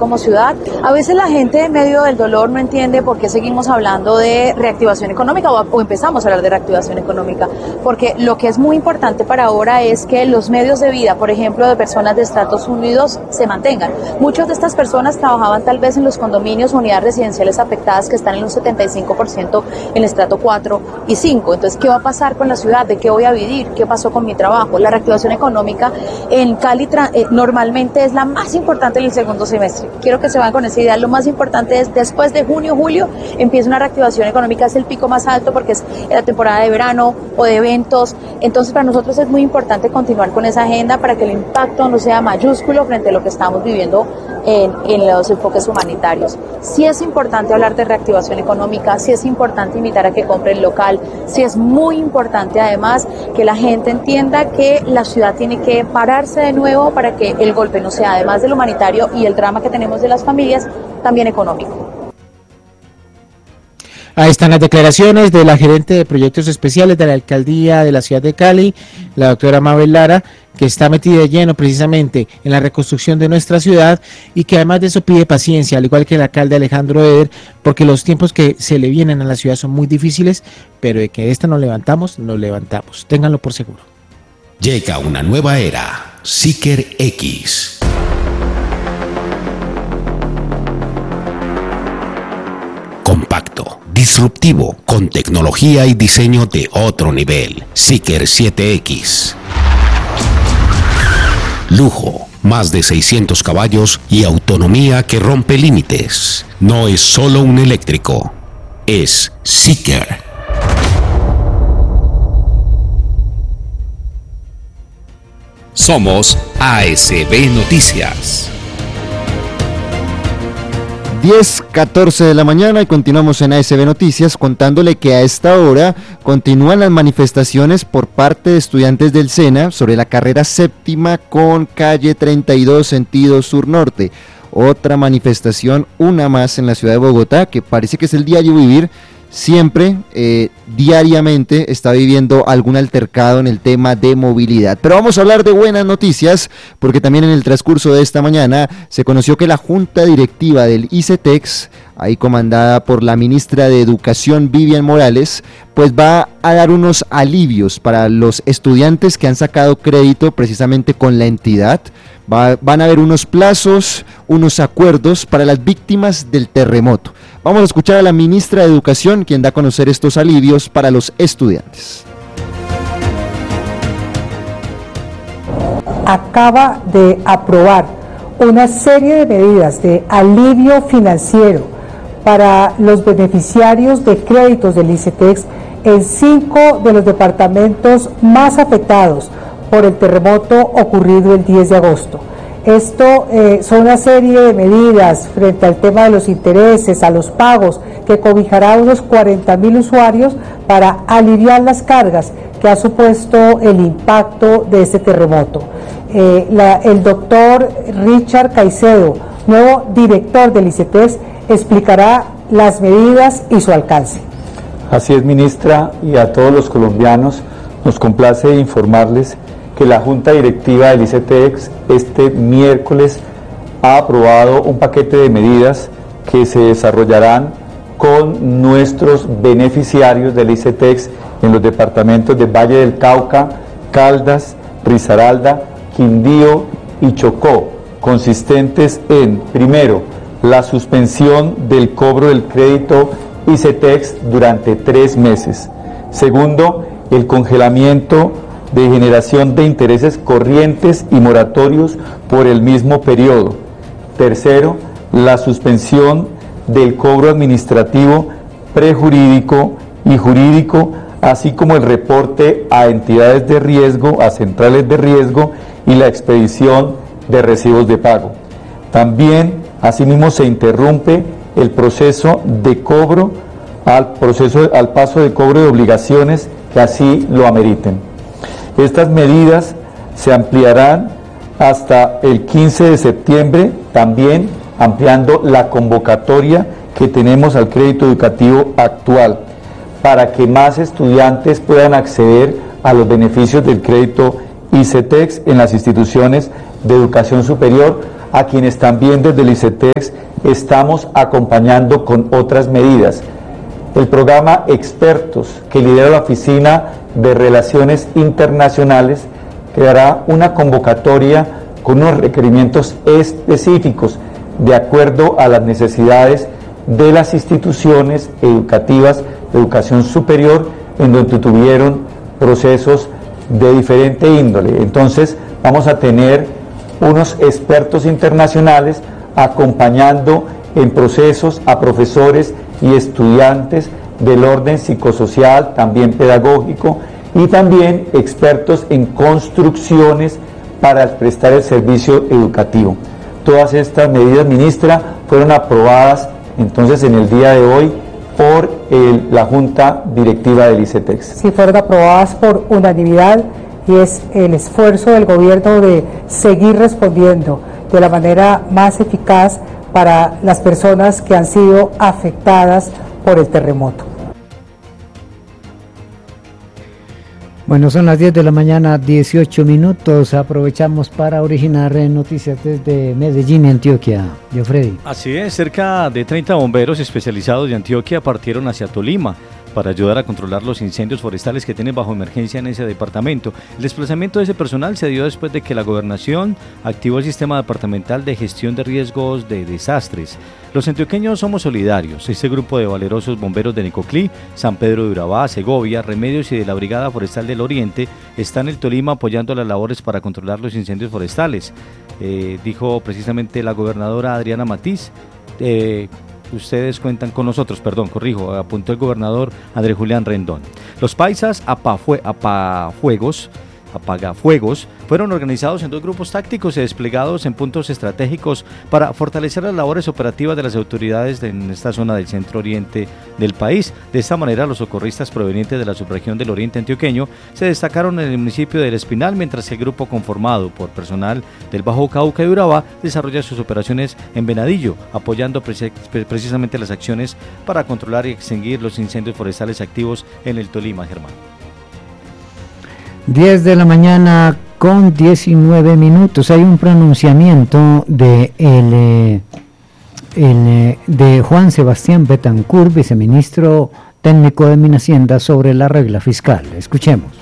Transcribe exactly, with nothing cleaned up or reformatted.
como ciudad. A veces la gente en medio del dolor no entiende por qué seguimos hablando de reactivación económica o, o empezamos a hablar de reactivación económica, porque lo que es muy importante para ahora es que los medios de vida, por ejemplo, de personas de estratos unidos se mantengan. Muchas de estas personas trabajaban tal vez en los condominios o unidades residenciales afectadas que están en un setenta y cinco por ciento en estrato cuatro y cinco. Entonces, ¿qué va a pasar con la ciudad? ¿De qué voy a vivir? ¿Qué pasó con mi trabajo? La reactivación económica en Cali eh, normalmente es la más importante en el segundo semestre. Quiero que se vayan con esa idea. Lo más importante es después de junio, julio, empieza una reactivación económica, es el pico más alto porque es la temporada de verano o de eventos. Entonces, para nosotros es muy importante continuar con esa agenda para que el impacto no sea mayúsculo frente a lo que estamos viviendo en, en los enfoques humanitarios. Sí es importante hablar de reactivación económica, sí es importante invitar a que compren local, sí es muy importante además que la gente entienda que la ciudad tiene que pararse de nuevo para que el golpe no sea, además del humanitario y el drama que tenemos de las familias, también económico. Ahí están las declaraciones de la gerente de proyectos especiales de la alcaldía de la ciudad de Cali, la doctora Mabel Lara, que está metida de lleno precisamente en la reconstrucción de nuestra ciudad y que además de eso pide paciencia, al igual que el alcalde Alejandro Eder, porque los tiempos que se le vienen a la ciudad son muy difíciles, pero de que de esta nos levantamos, nos levantamos. Ténganlo por seguro. Llega una nueva era, Seeker X. Compacto, disruptivo, con tecnología y diseño de otro nivel. Seeker siete X. Lujo, más de seiscientos caballos y autonomía que rompe límites. No es solo un eléctrico, es Seeker. Somos A S B Noticias. diez catorce de la mañana y continuamos en A S B Noticias contándole que a esta hora continúan las manifestaciones por parte de estudiantes del SENA sobre la carrera séptima con calle treinta y dos sentido sur-norte. Otra manifestación, una más en la ciudad de Bogotá, que parece que es el diario vivir. Siempre, eh, diariamente, está viviendo algún altercado en el tema de movilidad. Pero vamos a hablar de buenas noticias, porque también en el transcurso de esta mañana se conoció que la Junta Directiva del ICETEX, ahí comandada por la ministra de Educación Vivian Morales, pues va a dar unos alivios para los estudiantes que han sacado crédito precisamente con la entidad. Va, van a haber unos plazos, unos acuerdos para las víctimas del terremoto. Vamos a escuchar a la ministra de Educación, quien da a conocer estos alivios para los estudiantes. Acaba de aprobar una serie de medidas de alivio financiero para los beneficiarios de créditos del ICETEX en cinco de los departamentos más afectados por el terremoto ocurrido el diez de agosto. Esto eh, son una serie de medidas frente al tema de los intereses, a los pagos, que cobijará a unos cuarenta mil usuarios para aliviar las cargas que ha supuesto el impacto de este terremoto. Eh, la, el doctor Richard Caicedo, nuevo director del ICETEX, explicará las medidas y su alcance. Así es, ministra, y a todos los colombianos nos complace informarles que la Junta Directiva del ICETEX este miércoles ha aprobado un paquete de medidas que se desarrollarán con nuestros beneficiarios del ICETEX en los departamentos de Valle del Cauca, Caldas, Risaralda, Quindío y Chocó, consistentes en, primero, la suspensión del cobro del crédito ICETEX durante tres meses. Segundo, el congelamiento de generación de intereses corrientes y moratorios por el mismo periodo. Tercero, la suspensión del cobro administrativo prejurídico y jurídico, así como el reporte a entidades de riesgo, a centrales de riesgo y la expedición de recibos de pago. También, asimismo, se interrumpe el proceso de cobro al proceso al paso de cobro de obligaciones que así lo ameriten. Estas medidas se ampliarán hasta el quince de septiembre, también ampliando la convocatoria que tenemos al crédito educativo actual, para que más estudiantes puedan acceder a los beneficios del crédito ICETEX en las instituciones de educación superior, a quienes también desde el ICETEX estamos acompañando con otras medidas. El programa Expertos, que lidera la Oficina de Relaciones Internacionales, creará una convocatoria con unos requerimientos específicos de acuerdo a las necesidades de las instituciones educativas de educación superior en donde tuvieron procesos de diferente índole. Entonces vamos a tener unos expertos internacionales acompañando en procesos a profesores y estudiantes del orden psicosocial, también pedagógico, y también expertos en construcciones para prestar el servicio educativo. Todas estas medidas, ministra, fueron aprobadas entonces en el día de hoy por el, la Junta Directiva del ICETEX. Sí, fueron aprobadas por unanimidad y es el esfuerzo del gobierno de seguir respondiendo de la manera más eficaz para las personas que han sido afectadas por el terremoto. Bueno, son las diez de la mañana, dieciocho minutos. Aprovechamos para originar noticias desde Medellín, Antioquia. Yo, Freddy. Así es, cerca de treinta bomberos especializados de Antioquia partieron hacia Tolima para ayudar a controlar los incendios forestales que tienen bajo emergencia en ese departamento. El desplazamiento de ese personal se dio después de que la gobernación activó el sistema departamental de gestión de riesgos de desastres. Los antioqueños somos solidarios. Este grupo de valerosos bomberos de Necoclí, San Pedro de Urabá, Segovia, Remedios y de la Brigada Forestal del Oriente están en el Tolima apoyando las labores para controlar los incendios forestales. Eh, dijo precisamente la gobernadora Adriana Matiz. Eh, Ustedes cuentan con nosotros, perdón, corrijo, apuntó el gobernador Andrés Julián Rendón. Los paisas apafue, apafuegos, apagafuegos fueron organizados en dos grupos tácticos y desplegados en puntos estratégicos para fortalecer las labores operativas de las autoridades en esta zona del centro oriente del país. De esta manera, los socorristas provenientes de la subregión del oriente antioqueño se destacaron en el municipio del Espinal, mientras que el grupo conformado por personal del Bajo Cauca y Urabá desarrolla sus operaciones en Venadillo, apoyando pre- precisamente las acciones para controlar y extinguir los incendios forestales activos en el Tolima, Germán. diez de la mañana con diecinueve minutos. Hay un pronunciamiento de, el, eh, el, eh, de Juan Sebastián Betancourt, viceministro técnico de Minhacienda, sobre la regla fiscal. Escuchemos.